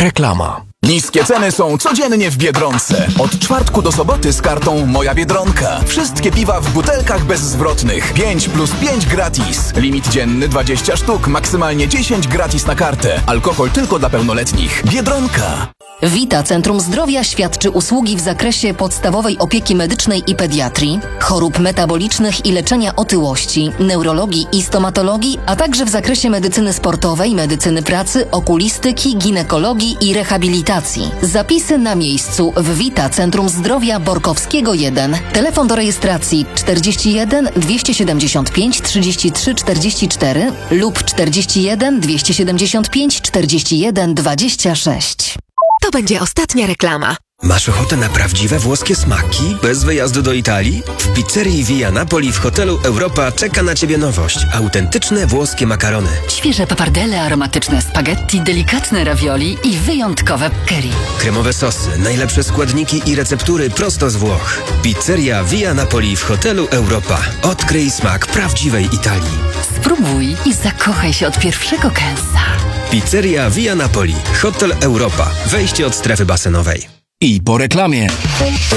Reklama. Niskie ceny są codziennie w Biedronce. Od czwartku do soboty z kartą Moja Biedronka. Wszystkie piwa w butelkach bezzwrotnych. 5+5 gratis. Limit dzienny 20 sztuk, maksymalnie 10 gratis na kartę. Alkohol tylko dla pełnoletnich. Biedronka. Vita Centrum Zdrowia świadczy usługi w zakresie podstawowej opieki medycznej i pediatrii, chorób metabolicznych i leczenia otyłości, neurologii i stomatologii, a także w zakresie medycyny sportowej, medycyny pracy, okulistyki, ginekologii i rehabilitacji. Zapisy na miejscu w Vita Centrum Zdrowia Borkowskiego 1. Telefon do rejestracji 41 275 33 44 lub 41 275 41 26. To będzie ostatnia reklama. Masz ochotę na prawdziwe włoskie smaki bez wyjazdu do Italii? W pizzerii Via Napoli w hotelu Europa czeka na Ciebie nowość. Autentyczne włoskie makarony. Świeże papardelle, aromatyczne spaghetti, delikatne ravioli i wyjątkowe curry. Kremowe sosy, najlepsze składniki i receptury prosto z Włoch. Pizzeria Via Napoli w hotelu Europa. Odkryj smak prawdziwej Italii. Spróbuj i zakochaj się od pierwszego kęsa. Pizzeria Via Napoli. Hotel Europa. Wejście od strefy basenowej. I po reklamie.